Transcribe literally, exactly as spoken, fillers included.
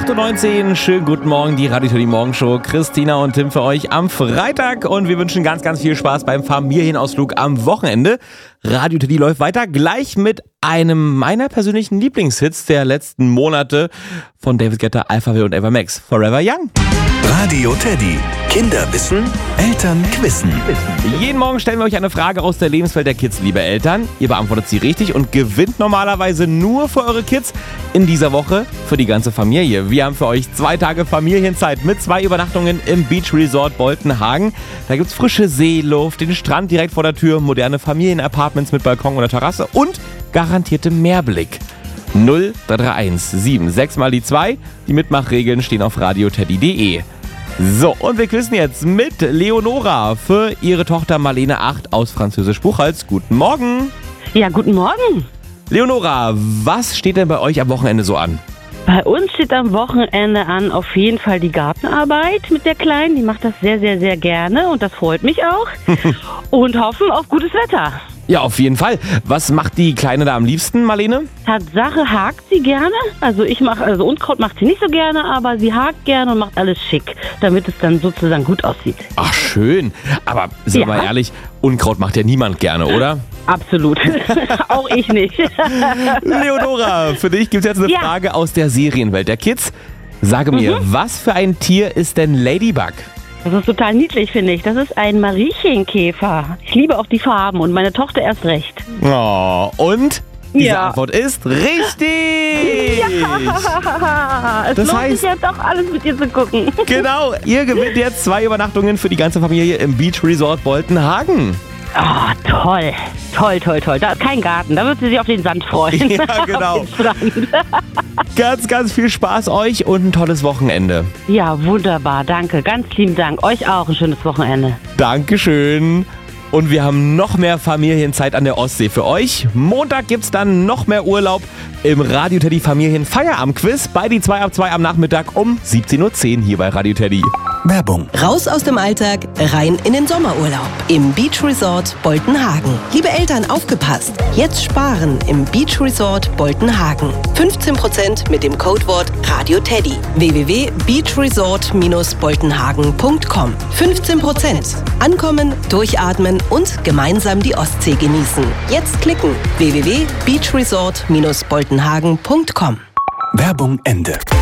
acht Uhr neunzehn, schönen guten Morgen, die Radio Teddy Morgenshow. Christina und Tim für euch am Freitag und wir wünschen ganz, ganz viel Spaß beim Familienausflug am Wochenende. Radio Teddy läuft weiter, gleich mit einem meiner persönlichen Lieblingshits der letzten Monate von David Guetta, Alphaville und Ava Max, Forever Young. Radio Teddy. Kinder wissen, Eltern quissen. Jeden Morgen stellen wir euch eine Frage aus der Lebenswelt der Kids, liebe Eltern. Ihr beantwortet sie richtig und gewinnt normalerweise nur für eure Kids. In dieser Woche für die ganze Familie. Wir haben für euch zwei Tage Familienzeit mit zwei Übernachtungen im Beach Resort Boltenhagen. Da gibt's frische Seeluft, den Strand direkt vor der Tür, moderne Familienapartments mit Balkon oder Terrasse und garantierte Mehrblick. null drei drei eins sieben sechs mal die zwei. Die Mitmachregeln stehen auf radioteddy punkt de. So, und wir quizzen jetzt mit Leonora für ihre Tochter Marlene acht aus Französisch Buchholz. Guten Morgen. Ja, guten Morgen. Leonora, was steht denn bei euch am Wochenende so an? Bei uns steht am Wochenende an auf jeden Fall die Gartenarbeit mit der Kleinen. Die macht das sehr, sehr, sehr gerne und das freut mich auch. Und hoffen auf gutes Wetter. Ja, auf jeden Fall. Was macht die Kleine da am liebsten, Marlene? Tatsache hakt sie gerne. Also ich mache, also Unkraut macht sie nicht so gerne, aber sie hakt gerne und macht alles schick, damit es dann sozusagen gut aussieht. Ach, schön. Aber sind wir Ja. mal ehrlich, Unkraut macht ja niemand gerne, oder? Absolut. Auch ich nicht. Leonora, für dich gibt es jetzt eine Ja. Frage aus der Serienwelt der Kids. Sage mir, was für ein Tier ist denn Ladybug? Das ist total niedlich, finde ich. Das ist ein Mariechenkäfer. Ich liebe auch die Farben und meine Tochter erst recht. Oh, und? Diese Ja. Antwort ist richtig! Ja, es Das lohnt heißt- sich ja doch, alles mit dir zu gucken. Genau, ihr gewinnt jetzt zwei Übernachtungen für die ganze Familie im Beach Resort Boltenhagen. Oh, toll. Toll, toll, toll. Da ist kein Garten. Da wird sie sich auf den Sand freuen. Ja, genau. Auf den Strand. Ganz, ganz viel Spaß euch und ein tolles Wochenende. Ja, wunderbar. Danke. Ganz lieben Dank. Euch auch ein schönes Wochenende. Dankeschön. Und wir haben noch mehr Familienzeit an der Ostsee für euch. Montag gibt's dann noch mehr Urlaub im Radio Teddy Familien Feierabend-Quiz bei die zwei ab zwei am Nachmittag um siebzehn Uhr zehn hier bei Radio Teddy. Werbung. Raus aus dem Alltag, rein in den Sommerurlaub im Beach Resort Boltenhagen. Liebe Eltern, aufgepasst! Jetzt sparen im Beach Resort Boltenhagen. fünfzehn Prozent mit dem Codewort RADIOTEDDY. w w w punkt beach resort dash boltenhagen punkt com. fünfzehn Prozent. Ankommen, durchatmen und gemeinsam die Ostsee genießen. Jetzt klicken w w w punkt beach resort dash boltenhagen punkt com. Werbung Ende.